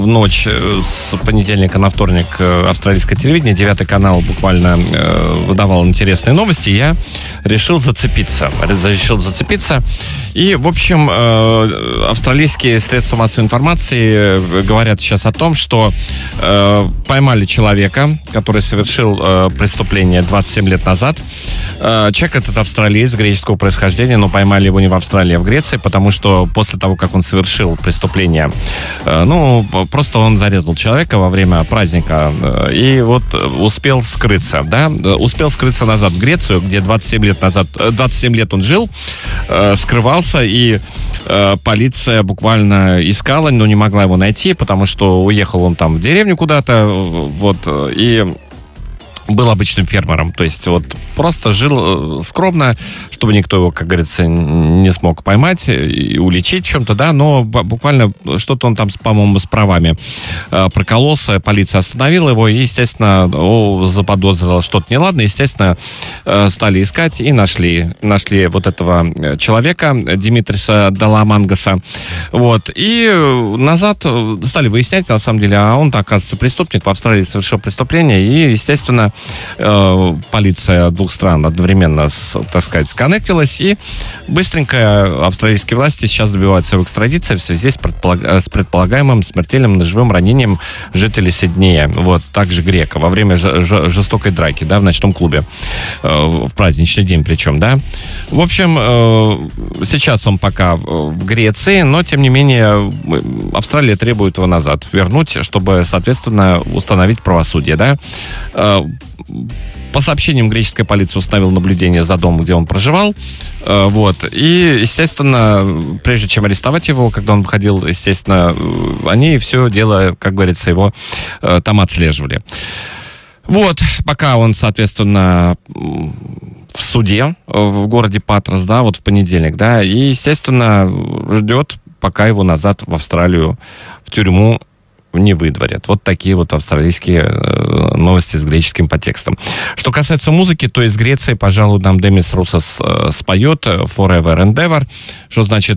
В ночь с понедельника на вторник австралийское телевидение, 9 канал буквально выдавал интересные новости. Я решил зацепиться. И, в общем, австралийские средства массовой информации говорят сейчас о том, что поймали человека, который совершил преступление 27 лет назад. Человек этот австралиец греческого происхождения, но поймали его не в Австралии, а в Греции, потому что после того, как он совершил преступление, просто он зарезал человека во время праздника и вот успел скрыться, успел скрыться назад в Грецию, где 27 лет он жил, скрывался, и полиция буквально искала, но не могла его найти, потому что уехал он там в деревню куда-то, и был обычным фермером, то есть просто жил скромно, чтобы никто его, как говорится, не смог поймать и уличить в чем-то, но буквально что-то он там, по-моему, с правами прокололся, полиция остановила его и, естественно, заподозрила что-то неладное, естественно, стали искать и нашли вот этого человека, Димитриса Даламангаса, и назад стали выяснять, на самом деле, а он-то, оказывается, преступник, в Австралии совершил преступление, и, естественно, полиция двух стран одновременно, так сказать, сконнектилась, и быстренько австралийские власти сейчас добиваются его экстрадиции в связи с предполагаемым смертельным ножевым ранением жителей Сиднея, также грека, во время жестокой драки, в ночном клубе, в праздничный день причем, В общем, сейчас он пока в Греции, но, тем не менее, Австралия требует его назад вернуть, чтобы, соответственно, установить правосудие, По сообщениям, греческая полиция установила наблюдение за домом, где он проживал. И, естественно, прежде чем арестовать его, когда он выходил, естественно, они все дело, как говорится, его там отслеживали. Пока он, соответственно, в суде в городе Патрос, в понедельник, и, естественно, ждет, пока его назад в Австралию, в тюрьму не выдворят. Такие австралийские новости с греческим подтекстом. Что касается музыки, то из Греции, пожалуй, нам Демис Русос споет Forever and Ever, что значит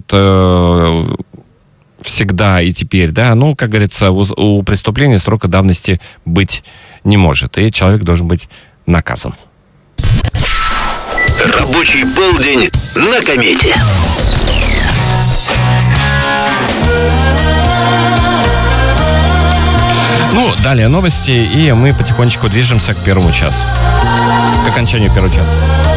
всегда и теперь, как говорится, у преступления срока давности быть не может, и человек должен быть наказан. Рабочий полдень на комете. Далее новости, и мы потихонечку движемся к первому часу. К окончанию первого часа.